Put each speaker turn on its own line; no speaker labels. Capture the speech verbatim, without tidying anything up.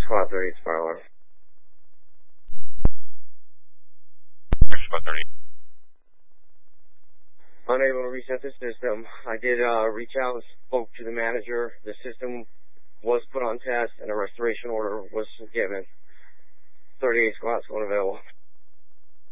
Squad thirty-eight, fire alarm.
Squad thirty.
Unable to reset the system. I did uh, reach out and spoke to the manager. The system was put on test and a restoration order was given. thirty-eight squad's going available.